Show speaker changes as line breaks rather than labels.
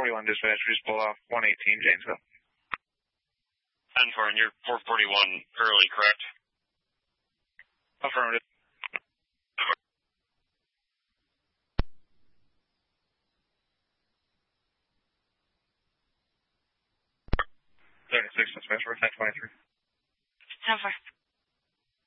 1041 dispatch. We just pulled off 118 Janesville.
10-4, and you're 441 early, correct?
Affirmative. 36 dispatch, we're 1023.
10-4.